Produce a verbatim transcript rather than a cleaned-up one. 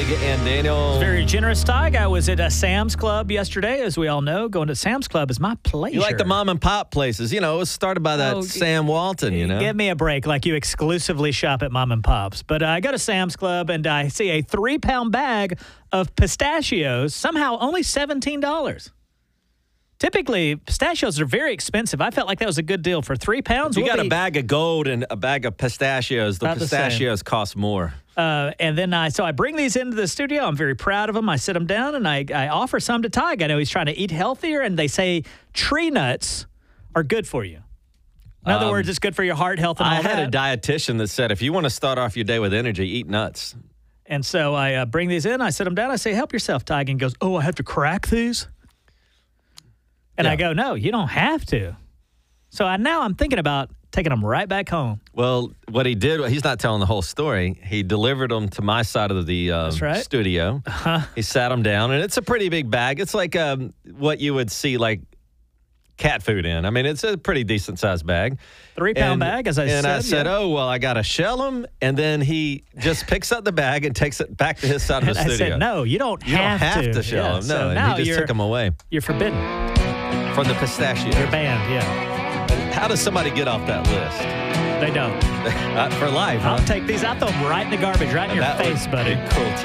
Tig and Daniel. Very generous, Tig. I was at a Sam's Club yesterday, as we all know. Going to Sam's Club is my pleasure. You like the mom and pop places. You know, it was started by that Oh, Sam Walton, you know. Give me a break, like you exclusively shop at mom and pops. But uh, I go to Sam's Club, and I see a three-pound bag of pistachios, somehow only seventeen dollars. Typically, pistachios are very expensive. I felt like that was a good deal for three pounds. You we'll got be, a bag of gold and a bag of pistachios. The About the same. pistachios cost more. Uh, and then I, so I bring these into the studio. I'm very proud of them. I sit them down and I, I offer some to Tig. I know he's trying to eat healthier, and they say tree nuts are good for you. In other Um, words, it's good for your heart health and all I had that. a dietitian that said if you want to start off your day with energy, eat nuts. And so I uh, bring these in. I sit them down. I say, help yourself, Tig. And he goes, oh, I have to crack these? And Yeah. I go, no, you don't have to. So I, now I'm thinking about taking them right back home. Well, what he did, he's not telling the whole story. He delivered them to my side of the uh, That's right. studio. Uh-huh. He sat them down, and it's a pretty big bag. It's like um, what you would see like cat food in. I mean, it's a pretty decent-sized bag. Three-pound And- bag, as I and said. I said, yeah. oh, well, I got to shell them. And then he just picks up the bag and takes it back to his side of And the I studio. said, no, you don't You have don't have to. to, shell Yeah, them. No, so and now he just you're, took them away you're forbidden. from the pistachio. You're banned, yeah. How does somebody get off that list? They don't. Uh, for life, huh? I'll take these. I'll throw them right in the garbage, right in your That would face, buddy. be cruelty.